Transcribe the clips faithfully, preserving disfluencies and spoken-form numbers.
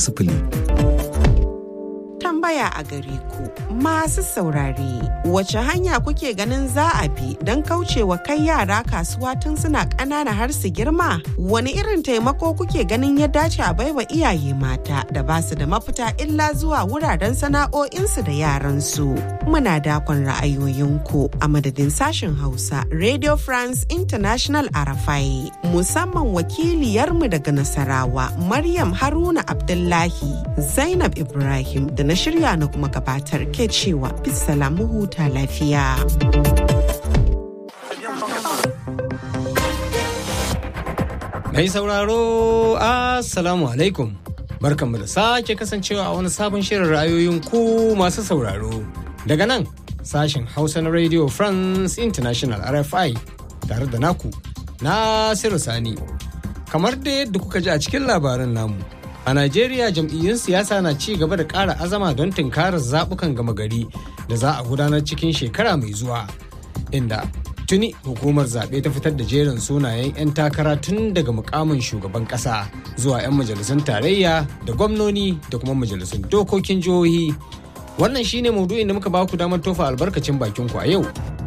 sifili. Tambaya a gare ku masu saurare, wace hanya kuke ganin za a bi don kaucewa kai yara kasuwa tun suna ƙanana har su girma? Wani irin taimako kuke ganin ya dace a baiwa iyaye mata da ba su da mafita illa zuwa wuraren sana'o'insu da yaransu? Muna dakon ra'ayoyinku a madadin sashen Hausa Radio France International Arafai, musamman wakiliyarmu daga Nasarawa Maryam Haruna Abdullahi, Zainab Ibrahim da na shirya na kuma gabatar ke cewa bisalamu huta lafiya. Mai sauraro, Assalamu alaikum. Barkanmu da sake kasancewa a wani sabon shirin ra'ayoyin ku masu sauraro. Daga nan, sashen Hausa na Radio France International R F I tare da naku, Nasiru Sani. Kamar da yadda kuka ji a cikin labarin namu, a Najeriya jam'iyyun siyasa na ci gaba da ƙara azama don tunkarar zaɓukan gama gari da za a gudanar cikin shekara mai zuwa, inda tuni hukumar zaɓe ta fitar da jerin sunayen 'yan takara tun daga mukamin shugaban ƙasa zuwa 'yan majalisun tarayya da gwamnoni da kuma majalisun dokokin jihohi. Wannan shine maudu'in da muka ba ku damar tofa albarkacin bakin ku a yau.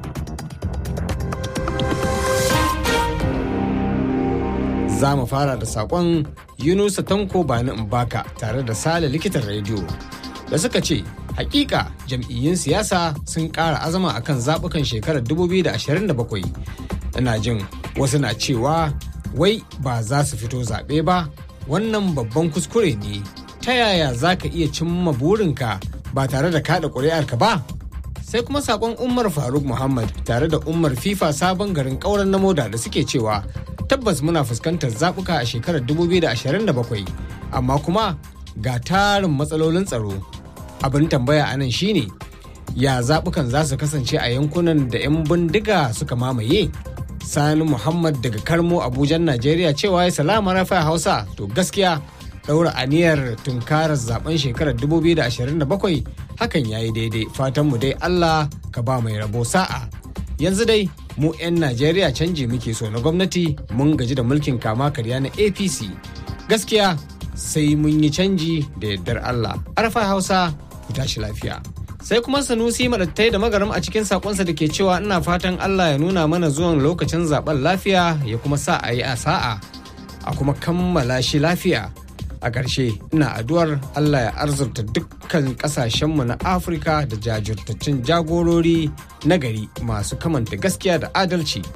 Za mu fara da saƙon Yunusa Tanko Bani Mbaka tare da Sale likitan rediyo da suka ce hakika jam'iyyun siyasa sun ƙara azama akan zaɓukan shekarar dubu biyu da ashirin da bakwai. Ina jin wasu na cewa wai ba za su fito zaɓe ba, wannan babban kuskure ne. Ta yaya za ka iya cimma burinka ba tare da kaɗa ƙuri'arka ba? Sai kuma saƙon Umar Faruk Muhammad tare da Umar FIFA sabon garin ƙauren na moda da suke cewa tabbas muna fuskantar zaɓuka a shekarar dubu biyu da ashirin da bakwai, amma kuma ga tarin matsalolin tsaro. Abin tambaya a nan shine, ya zaɓukan za su kasance a yankunan da 'yan bindiga suka mamaye? Sani Muhammad daga Karmo Abujan Najeriya cewa ya salama rafa Hausa, to gaskiya ɗaura aniyar tunkarar zaben shekarar dubu biyu da ashirin da bakwai hakan ya yi daidai, fatanmu dai Allah ka ba mai rabo sa'a. Yanzu dai mu 'yan Najeriya canji muke so na gwamnati, mun gaji da mulkin kama karya na A P C. Gaskiya sai mun yi canji da yardar Allah. Arfa Hausa, ku tashi lafiya. Sai kuma Sanusi Madattai da Magaram a cikin sakonsa da ke cewa ina fatan Allah ya nuna mana zuwan lokacin zaben lafiya ya kuma sa a yi a sa'a a kuma kammala shi lafiya. A ƙarshe ina addu'ar Allah ya arzurta dukkan ƙasashenmu na Afirka da jajirtaccen jagorori na gari masu kamanta gaskiya da adalci.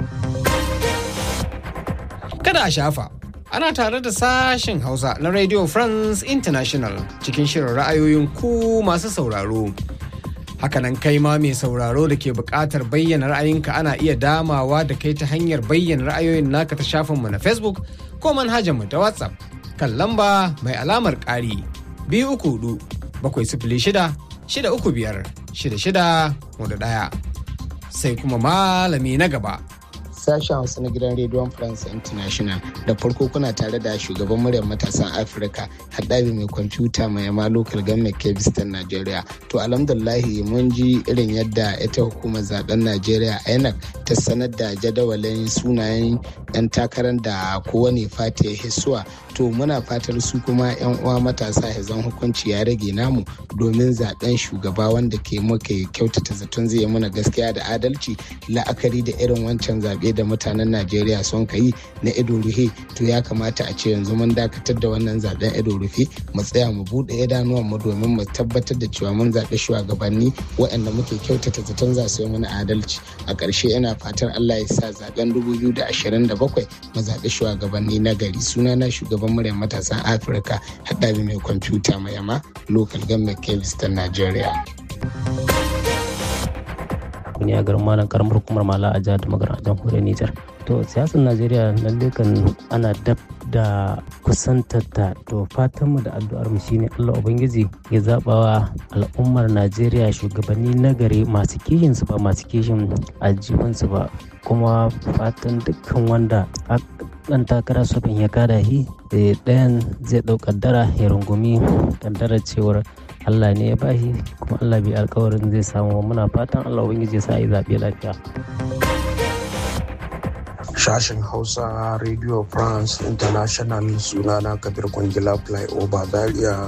Kada a shafa, ana tare da sashen Hausa na Radio France International cikin shirin ra'ayoyin ku masu sauraro. Hakanan kai ma mai sauraro da ke buƙatar bayyana ra'ayinka ana iya damawa da kai ta hanyar bayyana ra'ayoyin naka ta shafinmu na Facebook ko manhajarmu ta WhatsApp kan lamba mai alamar ƙari biyu uku hudu bakwai sifili shida shida uku biyar shida shida hudu ɗaya. Sai kuma malami na gaba. Sashen Hausa na gidan rediyon France International, da farko kuna tare da shugaban muryar matasan Afirka haɗabi mai kwamfuta mai yama local government Kebistan Najeriya. To alhamdulillahi mun ji irin yadda ita hukumar zaben Najeriya I N E C ta sanar da jadawalin sunayen 'yan takarar da kowane fati ya hisuwa. To muna fatar su kuma 'yan uwa matasa ya zan hukunci ya rage namu domin zaben shugaba wanda ke muka kyautata zaton zai mana gaskiya da adalci, la'akari da irin wancan zaɓe da mutanen Najeriya sun kai na ido rufe. To ya kamata a ce yanzu mun dakatar da wannan zaben ido rufe, mu tsaya mu buɗe idanuwan mu domin mu tabbatar da cewa mun zaɓi shugabanni waɗanda muke kyautata zaton za su yi mana adalci. A ƙarshe ina fatan Allah ya sa zaben dubu biyu da ashirin da bakwai mu zaɓi shugabanni na gari. Sunana shugaban muryar matasan Afirka haɗabi mai kwamfuta mai yama local government Kebistan Najeriya. ne a garin malam karamar hukumar mala a jihar da magana a jamhuriyar Nijar. To siyasar Najeriya lalle kan ana dab da kusantar ta, to fatanmu da addu'ar mu shine Allah Ubangiji ya zabawa al'ummar Najeriya shugabanni nagari masu kishin su ba masu kishin aljihun su ba, kuma fatan dukkan wanda dan takara sabin ya kada shi ɗayan zai ɗau kaddara ya rungumi kaddarar cewar Allah ne ya bashi, kuma Allah bai alkawarin zai samu. Muna fatan Allah Ubangiji ya sa yi zaɓe lafiya. Sashen Hausa Radio France International, sunana Kabir Kwangila Flyover Zaria.